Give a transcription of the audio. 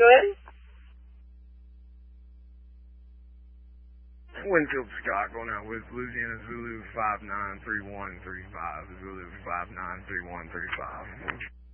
Good. Winfield Scott going out with Louisiana Zulu 593135. Zulu 593135.